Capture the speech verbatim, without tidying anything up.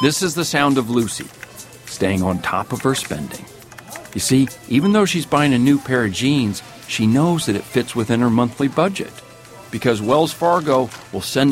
This is the sound of Lucy, staying on top of her spending. You see, even though she's buying a new pair of jeans, she knows that it fits within her monthly budget, because Wells Fargo will send